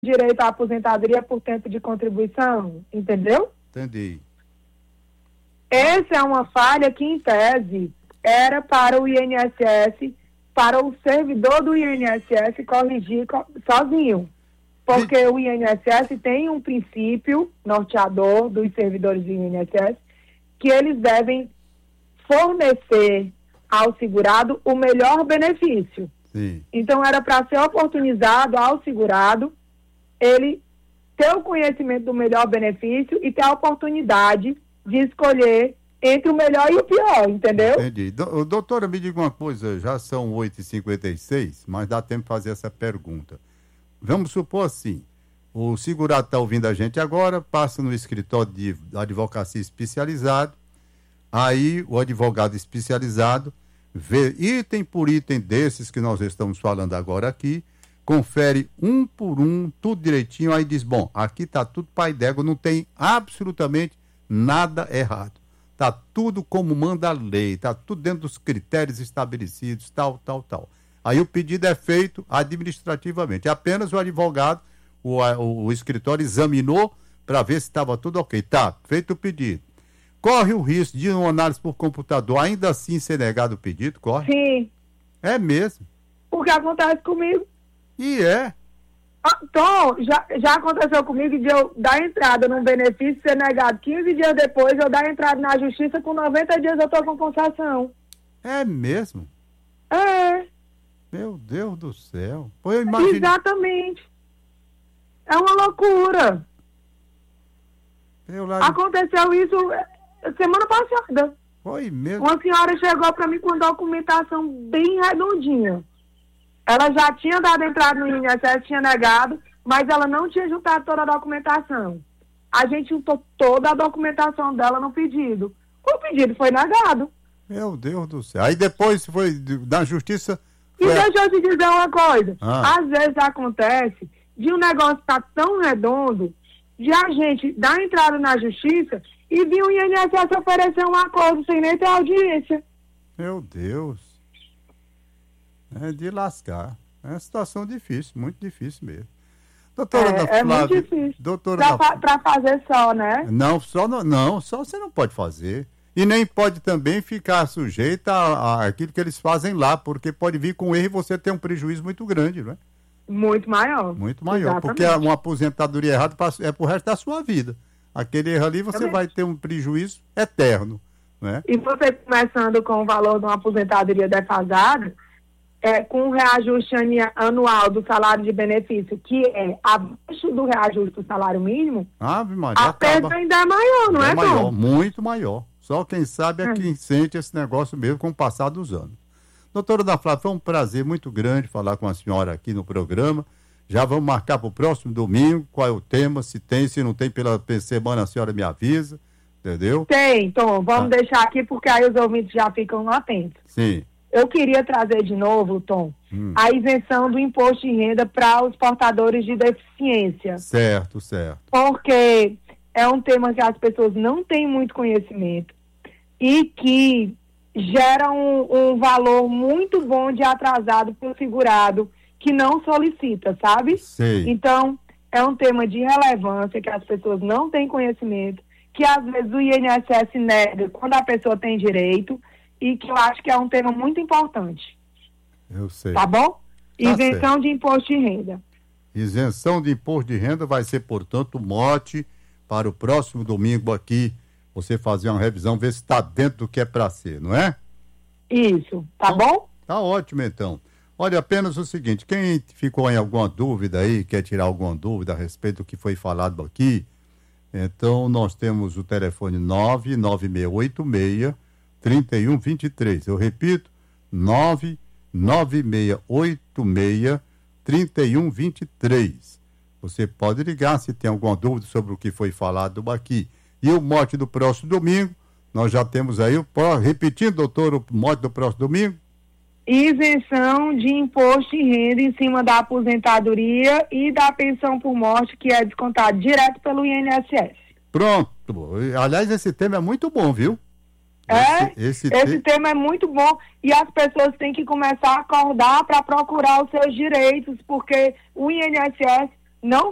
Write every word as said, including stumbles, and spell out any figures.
direito à aposentadoria por tempo de contribuição, entendeu? Entendi. Essa é uma falha que, em tese, era para o I N S S, para o servidor do I N S S corrigir co- sozinho. Porque o I N S S tem um princípio norteador dos servidores do I N S S que eles devem fornecer ao segurado o melhor benefício. Sim. Então, era para ser oportunizado ao segurado ele ter o conhecimento do melhor benefício e ter a oportunidade de escolher entre o melhor e o pior, entendeu? Entendi. Do, doutora, me diga uma coisa, já são oito e cinquenta e seis, mas dá tempo de fazer essa pergunta. Vamos supor assim, o segurado está ouvindo a gente agora, passa no escritório de advocacia especializado, aí o advogado especializado vê item por item desses que nós estamos falando agora aqui, confere um por um, tudo direitinho, aí diz, bom, aqui está tudo pai d'égua, não tem absolutamente nada errado. Está tudo como manda a lei, está tudo dentro dos critérios estabelecidos, tal, tal, tal. Aí o pedido é feito administrativamente. Apenas o advogado, o, o, o escritório examinou para ver se estava tudo ok. Tá, feito o pedido. Corre o risco de uma análise por computador ainda assim ser negado o pedido? Corre? Sim. É mesmo. O que acontece comigo? E é. Ah, Tom, já, já aconteceu comigo de eu dar entrada num benefício ser negado quinze dias depois, eu dar entrada na justiça, com noventa dias eu tô com concessão. É mesmo? É. Meu Deus do céu. Pô, eu imagine... Exatamente. É uma loucura. Eu lá... Aconteceu isso semana passada. Foi mesmo? Uma senhora chegou para mim com documentação bem redondinha. Ela já tinha dado entrada no I N S S, tinha negado, mas ela não tinha juntado toda a documentação. A gente juntou toda a documentação dela no pedido. O pedido foi negado. Meu Deus do céu. Aí depois foi da justiça... E foi... deixa eu te dizer uma coisa. Ah. Às vezes acontece de um negócio estar tão redondo, de a gente dar entrada na justiça e vir o I N S S oferecer um acordo sem nem ter audiência. Meu Deus. É de lascar. É uma situação difícil, muito difícil mesmo. Doutora É, Ana é Flávia, muito difícil. Doutora Pra, Ana... fa- pra fazer só, né? Não, só não, não, só você não pode fazer. E nem pode também ficar sujeita a, a aquilo que eles fazem lá, porque pode vir com erro e você ter um prejuízo muito grande, não é? Muito maior. Muito maior, Exatamente. porque uma aposentadoria errada é pro resto da sua vida. Aquele erro ali você Também. vai ter um prejuízo eterno, né? E você começando com o valor de uma aposentadoria defasada, é, com o reajuste ania- anual do salário de benefício, que é abaixo do reajuste do salário mínimo, Ave Maria, a perda acaba... ainda é maior, não é, é maior, Tom? muito maior. Só quem sabe é É. quem sente esse negócio mesmo com o passar dos anos. Doutora Ana Flávia, foi um prazer muito grande falar com a senhora aqui no programa. Já vamos marcar para o próximo domingo, qual é o tema, se tem, se não tem pela semana a senhora me avisa, entendeu? Tem, Tom, vamos Ah. deixar aqui porque aí os ouvintes já ficam atentos. Sim. Eu queria trazer de novo, Tom, Hum. a isenção do imposto de renda para os portadores de deficiência. Certo, certo. Porque é um tema que as pessoas não têm muito conhecimento e que gera um, um valor muito bom de atrasado para o segurado que não solicita, sabe? Sei. Então, é um tema de relevância que as pessoas não têm conhecimento, que às vezes o I N S S nega quando a pessoa tem direito e que eu acho que é um tema muito importante. Eu sei. Tá bom? Tá Isenção de imposto de renda. Isenção de imposto de renda vai ser, portanto, mote para o próximo domingo aqui, você fazer uma revisão, ver se está dentro do que é para ser, não é? Isso, tá Então, bom? Tá ótimo, então. Olha, apenas o seguinte, quem ficou em alguma dúvida aí, quer tirar alguma dúvida a respeito do que foi falado aqui, então nós temos o telefone nove nove seis oito seis, três um dois três. Eu repito, nove nove seis oito seis, três um dois três. Você pode ligar se tem alguma dúvida sobre o que foi falado aqui. E o mote do próximo domingo, nós já temos aí, o pró- repetindo, doutor, o mote do próximo domingo? Isenção de imposto de renda em cima da aposentadoria e da pensão por morte, que é descontado direto pelo I N S S. Pronto. Aliás, esse tema é muito bom, viu? É, esse, esse, esse te... tema é muito bom e as pessoas têm que começar a acordar para procurar os seus direitos, porque o I N S S não